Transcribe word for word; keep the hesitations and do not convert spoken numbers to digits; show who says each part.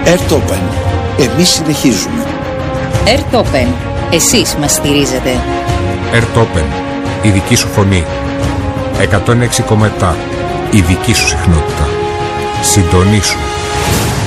Speaker 1: Airtopen. Εμείς συνεχίζουμε.
Speaker 2: Airtopen. Εσείς μας στηρίζετε.
Speaker 3: Airtopen. Η δική σου φωνή. εκατόν έξι κόμμα επτά. Η δική σου συχνότητα. Συντονίσου.